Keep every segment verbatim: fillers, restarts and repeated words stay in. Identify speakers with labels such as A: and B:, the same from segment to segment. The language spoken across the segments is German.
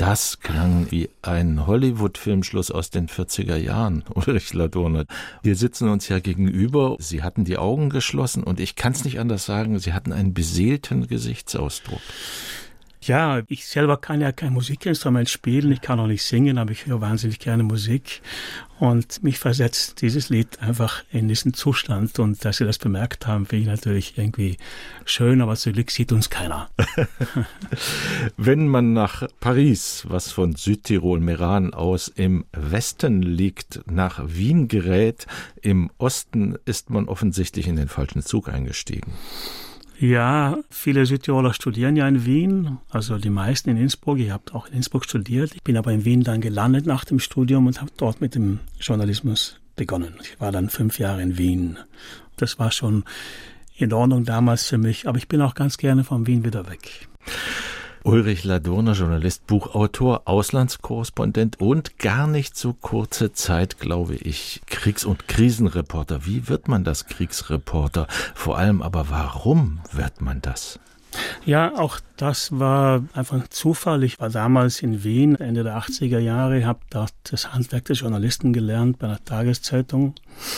A: Das klang wie ein Hollywood-Filmschluss aus den vierziger Jahren, Ulrich Ladurner. Wir sitzen uns ja gegenüber. Sie hatten die Augen geschlossen und ich kann es nicht anders sagen, Sie hatten einen beseelten Gesichtsausdruck.
B: Ja, ich selber kann ja kein Musikinstrument spielen, ich kann auch nicht singen, aber ich höre wahnsinnig gerne Musik und mich versetzt dieses Lied einfach in diesen Zustand und dass Sie das bemerkt haben, finde ich natürlich irgendwie schön, aber zum Glück sieht uns keiner.
A: Wenn man nach Paris, was von Südtirol, Meran aus im Westen liegt, nach Wien gerät, im Osten ist man offensichtlich in den falschen Zug eingestiegen.
B: Ja, viele Südtiroler studieren ja in Wien, also die meisten in Innsbruck. Ich habe auch in Innsbruck studiert. Ich bin aber in Wien dann gelandet nach dem Studium und habe dort mit dem Journalismus begonnen. Ich war dann fünf Jahre in Wien. Das war schon in Ordnung damals für mich, aber ich bin auch ganz gerne von Wien wieder weg.
A: Ulrich Ladurner, Journalist, Buchautor, Auslandskorrespondent und gar nicht so kurze Zeit, glaube ich, Kriegs- und Krisenreporter. Wie wird man das Kriegsreporter? Vor allem aber, warum wird man das?
B: Ja, auch das war einfach Zufall. Ich war damals in Wien, Ende der achtziger Jahre, habe dort das Handwerk des Journalisten gelernt bei einer Tageszeitung.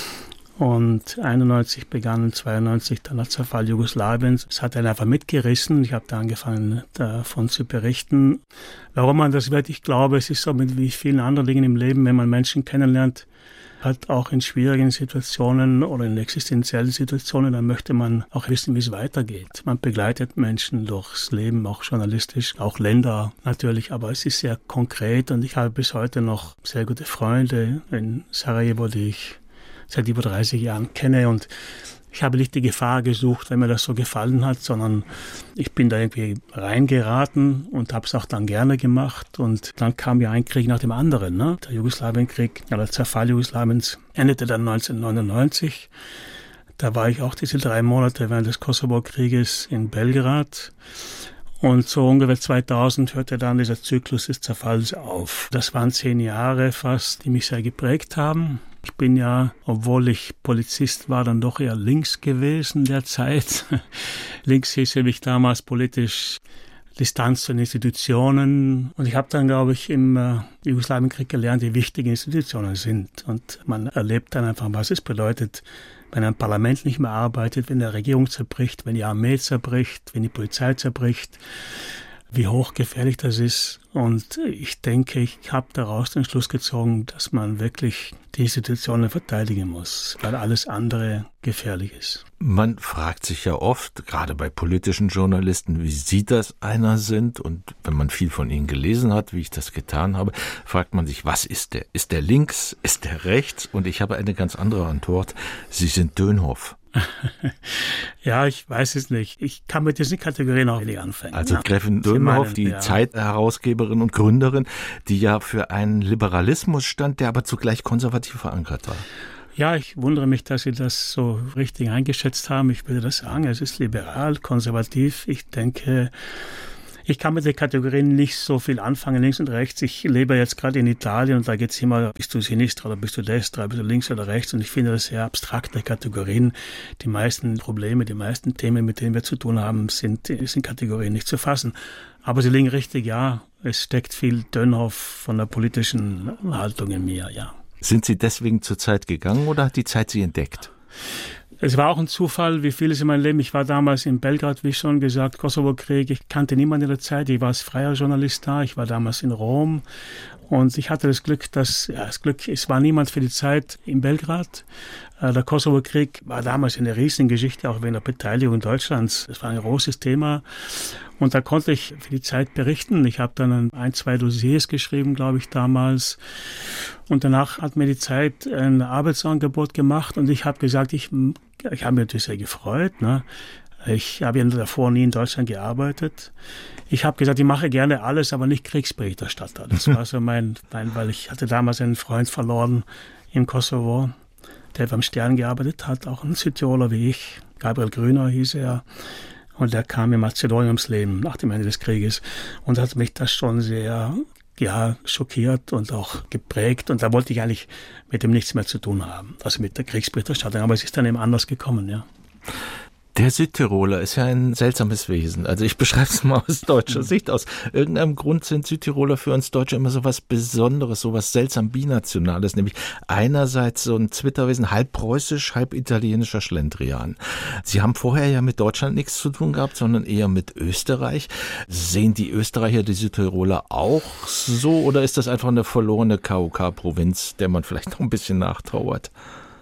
B: Und einundneunzig begann, zweiundneunzig dann der Zerfall Jugoslawiens. Es hat einen einfach mitgerissen. Ich habe da angefangen, davon zu berichten. Warum man das wird, ich glaube, es ist so mit wie vielen anderen Dingen im Leben, wenn man Menschen kennenlernt, halt auch in schwierigen Situationen oder in existenziellen Situationen, dann möchte man auch wissen, wie es weitergeht. Man begleitet Menschen durchs Leben, auch journalistisch, auch Länder natürlich, aber es ist sehr konkret und ich habe bis heute noch sehr gute Freunde in Sarajevo, die ich seit über dreißig Jahren kenne und ich habe nicht die Gefahr gesucht, wenn mir das so gefallen hat, sondern ich bin da irgendwie reingeraten und habe es auch dann gerne gemacht und dann kam ja ein Krieg nach dem anderen. Ne? Der Jugoslawienkrieg, ja, der Zerfall Jugoslawiens endete dann neunzehnhundertneunundneunzig. Da war ich auch diese drei Monate während des Kosovo-Krieges in Belgrad. Und so ungefähr zweitausend hörte dann dieser Zyklus des Zerfalls auf. Das waren zehn Jahre fast, die mich sehr geprägt haben. Ich bin ja, obwohl ich Polizist war, dann doch eher links gewesen derzeit. Links hieß für mich damals politisch Distanz zu den Institutionen. Und ich habe dann, glaube ich, im äh, Jugoslawienkrieg gelernt, wie wichtig Institutionen sind. Und man erlebt dann einfach, was es bedeutet, wenn ein Parlament nicht mehr arbeitet, wenn die Regierung zerbricht, wenn die Armee zerbricht, wenn die Polizei zerbricht, wie hochgefährlich das ist. Und ich denke, ich habe daraus den Schluss gezogen, dass man wirklich die Institutionen verteidigen muss, weil alles andere gefährlich ist.
A: Man fragt sich ja oft, gerade bei politischen Journalisten, wie Sie das einer sind. Und wenn man viel von Ihnen gelesen hat, wie ich das getan habe, fragt man sich, was ist der? Ist der links? Ist der rechts? Und ich habe eine ganz andere Antwort. Sie sind Dönhoff.
B: Ja, ich weiß es nicht. Ich kann mit diesen Kategorien auch wenig anfangen.
A: Also
B: ja.
A: Gräfin Dönhoff, die
B: ja.
A: Zeitherausgeberin und Gründerin, die ja für einen Liberalismus stand, der aber zugleich konservativ verankert war.
B: Ja, ich wundere mich, dass Sie das so richtig eingeschätzt haben. Ich würde das sagen, es ist liberal, konservativ. Ich denke, ich kann mit den Kategorien nicht so viel anfangen, links und rechts. Ich lebe jetzt gerade in Italien und da geht es immer, bist du Sinistra oder bist du Destra, bist du links oder rechts. Und ich finde das sehr abstrakte Kategorien. Die meisten Probleme, die meisten Themen, mit denen wir zu tun haben, sind, sind Kategorien nicht zu fassen. Aber sie liegen richtig, ja. Es steckt viel Dönhoff von der politischen Haltung in mir, ja.
A: Sind Sie deswegen zur Zeit gegangen oder hat die Zeit Sie entdeckt?
B: Es war auch ein Zufall, wie vieles in meinem Leben. Ich war damals in Belgrad, wie schon gesagt, Kosovo-Krieg. Ich kannte niemanden in der Zeit. Ich war als freier Journalist da. Ich war damals in Rom. Und ich hatte das Glück, dass, ja, das Glück, es war niemand für die Zeit in Belgrad. Der Kosovo-Krieg war damals eine Riesengeschichte, auch wegen der Beteiligung Deutschlands. Das war ein großes Thema. Und da konnte ich für die Zeit berichten. Ich habe dann ein, zwei Dossiers geschrieben, glaube ich, damals. Und danach hat mir die Zeit ein Arbeitsangebot gemacht und ich habe gesagt, ich, ich habe mich natürlich sehr gefreut. Ne? Ich habe ja davor nie in Deutschland gearbeitet. Ich habe gesagt, ich mache gerne alles, aber nicht Kriegsberichterstatter. Das war so mein, mein, weil ich hatte damals einen Freund verloren im Kosovo, der beim Stern gearbeitet hat, auch ein Südtiroler wie ich. Gabriel Grüner hieß er. Und der kam in Mazedonien ums Leben nach dem Ende des Krieges und hat mich das schon sehr, ja, schockiert und auch geprägt. Und da wollte ich eigentlich mit dem nichts mehr zu tun haben, also mit der Kriegsberichterstattung. Aber es ist dann eben anders gekommen, ja.
A: Der Südtiroler ist ja ein seltsames Wesen. Also ich beschreibe es mal aus deutscher Sicht. Aus irgendeinem Grund sind Südtiroler für uns Deutsche immer so was Besonderes, so was seltsam Binationales. Nämlich einerseits so ein Zwitterwesen, halb preußisch, halb italienischer Schlendrian. Sie haben vorher ja mit Deutschland nichts zu tun gehabt, sondern eher mit Österreich. Sehen die Österreicher die Südtiroler auch so oder ist das einfach eine verlorene K O K-Provinz, der man vielleicht noch ein bisschen nachtrauert?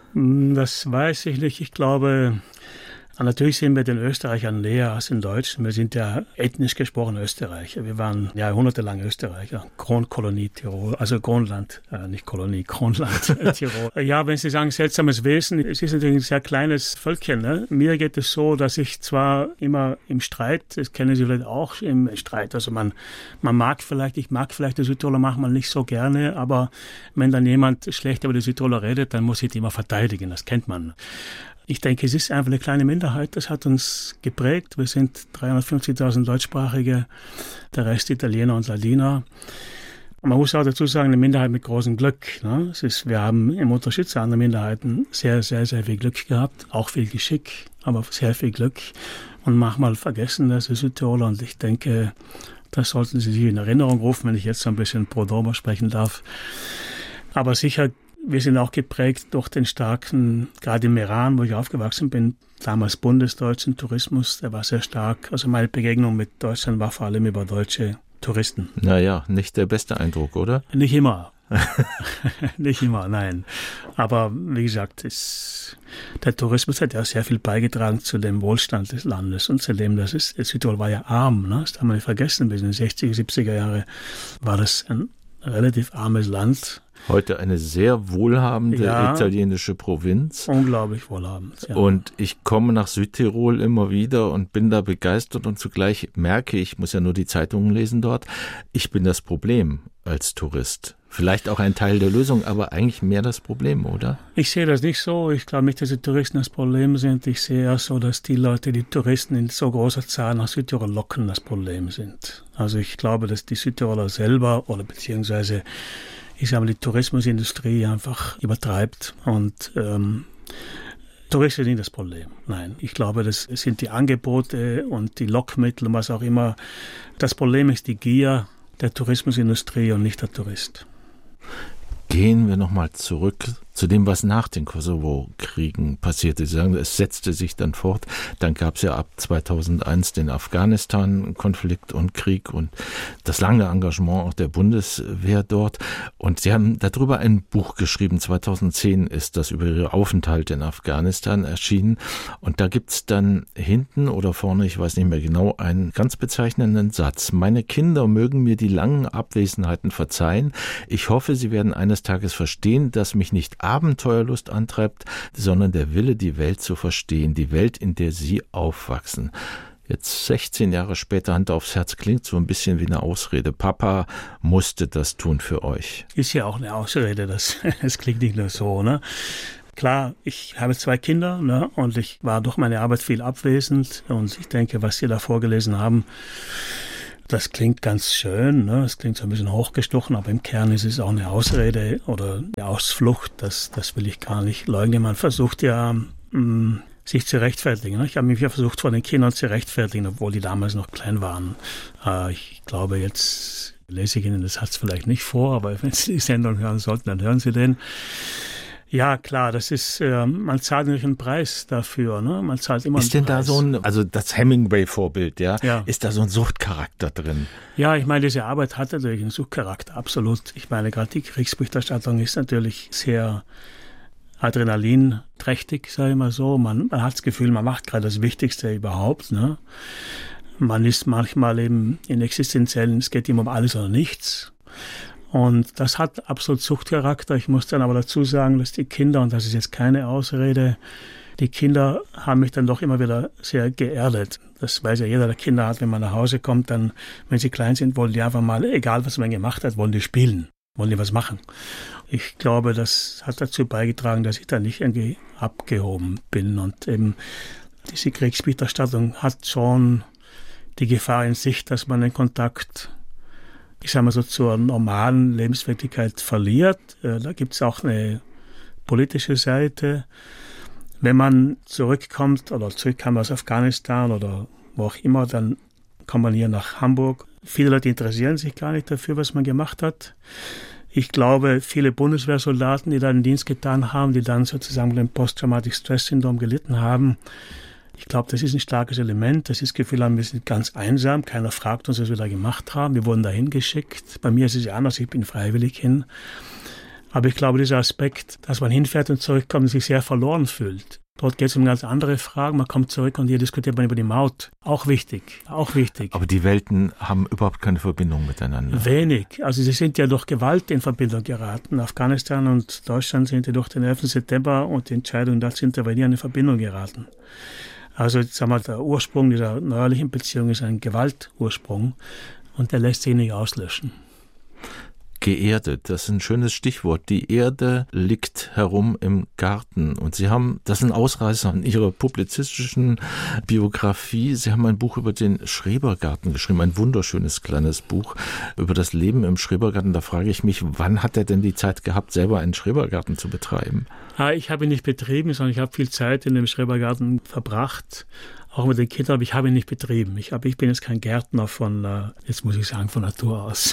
B: Das weiß ich nicht. Ich glaube... Natürlich sind wir den Österreichern näher als den Deutschen. Wir sind ja ethnisch gesprochen Österreicher. Wir waren jahrhundertelang Österreicher. Kronkolonie Tirol, also Kronland, äh, nicht Kolonie, Kronland Tirol. Ja, wenn Sie sagen seltsames Wesen, es ist natürlich ein sehr kleines Völkchen. Ne? Mir geht es so, dass ich zwar immer im Streit, das kennen Sie vielleicht auch, im Streit, also man, man mag vielleicht, ich mag vielleicht die Südtiroler manchmal nicht so gerne, aber wenn dann jemand schlecht über die Südtiroler redet, dann muss ich die immer verteidigen, das kennt man. Ich denke, es ist einfach eine kleine Minderheit, das hat uns geprägt. Wir sind dreihundertfünfzigtausend Deutschsprachige, der Rest Italiener und Ladiner. Und man muss auch dazu sagen, eine Minderheit mit großem Glück. Ne? Es ist, wir haben im Unterschied zu anderen Minderheiten sehr, sehr, sehr viel Glück gehabt, auch viel Geschick, aber sehr viel Glück. Und manchmal vergessen das die Südtiroler und ich denke, das sollten Sie sich in Erinnerung rufen, wenn ich jetzt so ein bisschen pro domo sprechen darf. Aber sicher, wir sind auch geprägt durch den starken, gerade im Meran, wo ich aufgewachsen bin, damals bundesdeutschen Tourismus, der war sehr stark. Also meine Begegnung mit Deutschland war vor allem über deutsche Touristen.
A: Naja, nicht der beste Eindruck, oder?
B: Nicht immer. Nicht immer, nein. Aber wie gesagt, es, der Tourismus hat ja sehr viel beigetragen zu dem Wohlstand des Landes und zu dem, das ist, Südtirol war ja arm, ne? Das darf man nicht vergessen, bis in den sechziger, siebziger Jahre war das ein relativ armes Land.
A: Heute eine sehr wohlhabende
B: ja,
A: italienische Provinz.
B: Unglaublich wohlhabend. Ja.
A: Und ich komme nach Südtirol immer wieder und bin da begeistert und zugleich merke ich, muss ja nur die Zeitungen lesen dort, ich bin das Problem als Tourist. Vielleicht auch ein Teil der Lösung, aber eigentlich mehr das Problem, oder?
B: Ich sehe das nicht so. Ich glaube nicht, dass die Touristen das Problem sind. Ich sehe eher so, dass die Leute, die Touristen in so großer Zahl nach Südtirol locken, das Problem sind. Also ich glaube, dass die Südtiroler selber oder beziehungsweise ich sage mal, die Tourismusindustrie einfach übertreibt und ähm, Touristen sind das Problem. Nein, ich glaube, das sind die Angebote und die Lockmittel und was auch immer. Das Problem ist die Gier der Tourismusindustrie und nicht der Tourist.
A: Gehen wir nochmal zurück zu dem, was nach den Kosovo-Kriegen passierte. Sie sagen, es setzte sich dann fort. Dann gab es ja ab zweitausendeins den Afghanistan-Konflikt und Krieg und das lange Engagement auch der Bundeswehr dort. Und Sie haben darüber ein Buch geschrieben. zweitausendzehn ist das über Ihre Aufenthalte in Afghanistan erschienen. Und da gibt's dann hinten oder vorne, ich weiß nicht mehr genau, einen ganz bezeichnenden Satz. Meine Kinder mögen mir die langen Abwesenheiten verzeihen. Ich hoffe, sie werden eines Tages verstehen, dass mich nicht Abenteuerlust antreibt, sondern der Wille, die Welt zu verstehen, die Welt, in der sie aufwachsen. Jetzt sechzehn Jahre später, Hand aufs Herz, klingt so ein bisschen wie eine Ausrede. Papa musste das tun für euch.
B: Ist ja auch eine Ausrede, das, das klingt nicht nur so, ne? Klar, ich habe zwei Kinder, ne? Und ich war durch meine Arbeit viel abwesend und ich denke, was Sie da vorgelesen haben, das klingt ganz schön, ne? Es klingt so ein bisschen hochgestochen, aber im Kern ist es auch eine Ausrede oder eine Ausflucht. Das, das will ich gar nicht leugnen. Man versucht ja, mh, sich zu rechtfertigen. Ne? Ich habe mich ja versucht, vor den Kindern zu rechtfertigen, obwohl die damals noch klein waren. Äh, ich glaube, jetzt lese ich Ihnen das Satz vielleicht nicht vor, aber wenn Sie die Sendung hören sollten, dann hören Sie den. Ja, klar, das ist, äh, man zahlt natürlich einen Preis dafür, ne? Man zahlt immer einen Preis.
A: Ist denn da so ein, also das Hemingway-Vorbild, ja?
B: ja?
A: Ist da so ein Suchtcharakter drin?
B: Ja, ich meine, diese Arbeit hat natürlich einen Suchtcharakter, absolut. Ich meine, gerade die Kriegsberichterstattung ist natürlich sehr adrenalinträchtig, sage ich mal so. Man, man hat das Gefühl, man macht gerade das Wichtigste überhaupt, ne? Man ist manchmal eben in existenziellen, es geht immer um alles oder nichts. Und das hat absolut Suchtcharakter. Ich muss dann aber dazu sagen, dass die Kinder, und das ist jetzt keine Ausrede, die Kinder haben mich dann doch immer wieder sehr geerdet. Das weiß ja jeder, der Kinder hat, wenn man nach Hause kommt, dann, wenn sie klein sind, wollen die einfach mal, egal was man gemacht hat, wollen die spielen, wollen die was machen. Ich glaube, das hat dazu beigetragen, dass ich da nicht irgendwie abgehoben bin. Und eben diese Kriegsberichterstattung hat schon die Gefahr in sich, dass man den Kontakt, ich sage mal so, zur normalen Lebenswirklichkeit verliert. Da gibt es auch eine politische Seite. Wenn man zurückkommt oder zurückkam aus Afghanistan oder wo auch immer, dann kommt man hier nach Hamburg. Viele Leute interessieren sich gar nicht dafür, was man gemacht hat. Ich glaube, viele Bundeswehrsoldaten, die dann den Dienst getan haben, die dann sozusagen mit dem Post-Traumatic Stress-Syndrom gelitten haben, ich glaube, das ist ein starkes Element. Das ist das Gefühl, wir sind ganz einsam. Keiner fragt uns, was wir da gemacht haben. Wir wurden dahin geschickt. Bei mir ist es ja anders. Ich bin freiwillig hin. Aber ich glaube, dieser Aspekt, dass man hinfährt und zurückkommt und sich sehr verloren fühlt. Dort geht es um ganz andere Fragen. Man kommt zurück und hier diskutiert man über die Maut. Auch wichtig, auch wichtig.
A: Aber die Welten haben überhaupt keine Verbindung miteinander.
B: Wenig. Also sie sind ja durch Gewalt in Verbindung geraten. Afghanistan und Deutschland sind ja durch den elften September und die Entscheidung, da zu intervenieren, in Verbindung geraten. Also sagen wir, der Ursprung dieser neuerlichen Beziehung ist ein Gewaltursprung und der lässt sich nicht auslöschen.
A: Geerdet, das ist ein schönes Stichwort. Die Erde liegt herum im Garten. Und Sie haben, das ist ein Ausreißer in Ihrer publizistischen Biografie, Sie haben ein Buch über den Schrebergarten geschrieben, ein wunderschönes kleines Buch über das Leben im Schrebergarten. Da frage ich mich, wann hat er denn die Zeit gehabt, selber einen Schrebergarten zu betreiben?
B: Ich habe ihn nicht betrieben, sondern ich habe viel Zeit in dem Schrebergarten verbracht. Auch mit den Kindern, aber ich habe ihn nicht betrieben. Ich, hab, ich bin jetzt kein Gärtner von, jetzt muss ich sagen, von Natur aus.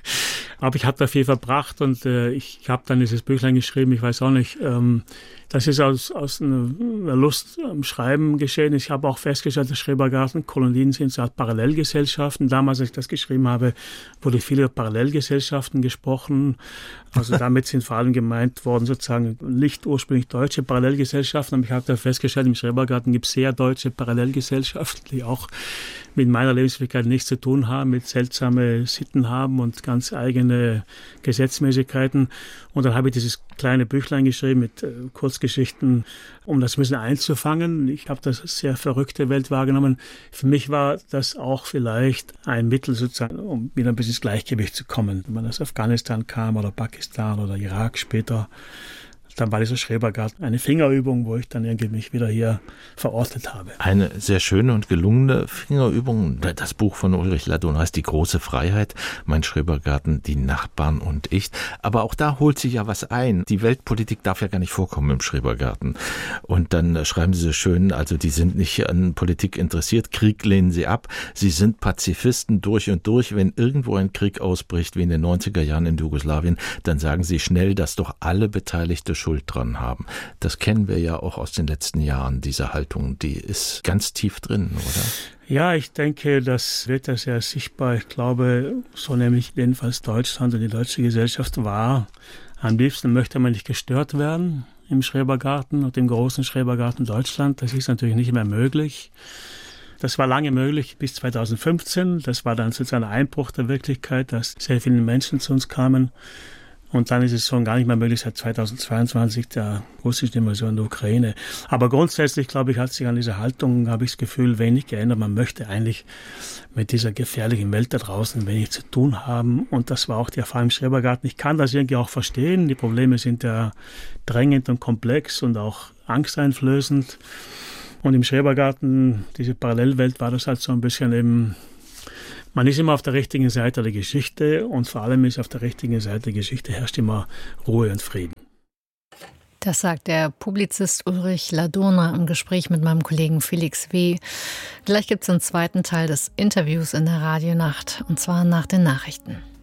B: Aber ich habe da viel verbracht und äh, ich habe dann dieses Büchlein geschrieben, ich weiß auch nicht, ähm, das ist aus, aus einer Lust am Schreiben geschehen. Ich habe auch festgestellt, dass Schrebergarten, Kolonien sind so Art Parallelgesellschaften. Damals, als ich das geschrieben habe, wurde viel über Parallelgesellschaften gesprochen. Also damit sind vor allem gemeint worden sozusagen nicht ursprünglich deutsche Parallelgesellschaften. Aber ich habe da festgestellt, im Schrebergarten gibt es sehr deutsche Parallelgesellschaften, die auch mit meiner Lebenswirklichkeit nichts zu tun haben, mit seltsame Sitten haben und ganz eigene Gesetzmäßigkeiten. Und dann habe ich dieses kleine Büchlein geschrieben mit äh, Kurzgeschichten, um das ein bisschen einzufangen. Ich habe das als sehr verrückte Welt wahrgenommen. Für mich war das auch vielleicht ein Mittel sozusagen, um wieder ein bisschen ins Gleichgewicht zu kommen. Wenn man aus Afghanistan kam oder Pakistan oder Irak später, dann war dieser Schrebergarten eine Fingerübung, wo ich dann irgendwie mich wieder hier verortet habe.
A: Eine sehr schöne und gelungene Fingerübung. Das Buch von Ulrich Ladurner heißt Die große Freiheit, mein Schrebergarten, die Nachbarn und ich. Aber auch da holt sich ja was ein. Die Weltpolitik darf ja gar nicht vorkommen im Schrebergarten. Und dann schreiben Sie so schön, also die sind nicht an Politik interessiert, Krieg lehnen sie ab. Sie sind Pazifisten durch und durch. Wenn irgendwo ein Krieg ausbricht, wie in den neunziger Jahren in Jugoslawien, dann sagen sie schnell, dass doch alle Beteiligte Schuld dran haben. Das kennen wir ja auch aus den letzten Jahren, diese Haltung, die ist ganz tief drin, oder?
B: Ja, ich denke, das wird ja sehr sichtbar. Ich glaube, so nämlich jedenfalls Deutschland und die deutsche Gesellschaft war. Am liebsten möchte man nicht gestört werden im Schrebergarten und im großen Schrebergarten Deutschland. Das ist natürlich nicht mehr möglich. Das war lange möglich bis zweitausendfünfzehn. Das war dann sozusagen ein Einbruch der Wirklichkeit, dass sehr viele Menschen zu uns kamen. Und dann ist es schon gar nicht mehr möglich seit zweitausendzweiundzwanzig der russischen Invasion der Ukraine. Aber grundsätzlich, glaube ich, hat sich an dieser Haltung, habe ich das Gefühl, wenig geändert. Man möchte eigentlich mit dieser gefährlichen Welt da draußen wenig zu tun haben. Und das war auch die Erfahrung im Schrebergarten. Ich kann das irgendwie auch verstehen. Die Probleme sind ja drängend und komplex und auch angsteinflößend. Und im Schrebergarten, diese Parallelwelt, war das halt so ein bisschen eben, man ist immer auf der richtigen Seite der Geschichte und vor allem ist auf der richtigen Seite der Geschichte herrscht immer Ruhe und Frieden.
C: Das sagt der Publizist Ulrich Ladurner im Gespräch mit meinem Kollegen Felix W. Gleich gibt es einen zweiten Teil des Interviews in der Radionacht, und zwar nach den Nachrichten.